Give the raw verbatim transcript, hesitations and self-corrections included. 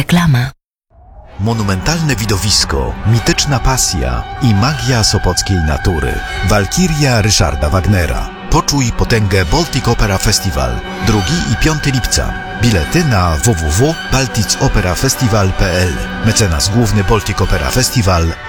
Reklama. Monumentalne widowisko, mityczna pasja i magia sopockiej natury. Walkiria Ryszarda Wagnera. Poczuj potęgę Baltic Opera Festival. drugiego i piątego lipca. Bilety na w w w kropka baltic opera festival kropka p l. Mecenas główny Baltic Opera Festival